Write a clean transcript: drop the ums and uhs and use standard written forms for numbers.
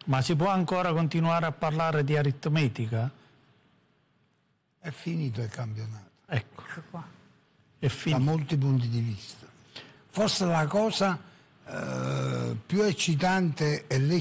Ma si può ancora continuare a parlare di aritmetica? È finito il campionato. Ecco, Qua. è Da finito. molti punti di vista. Forse la cosa più eccitante è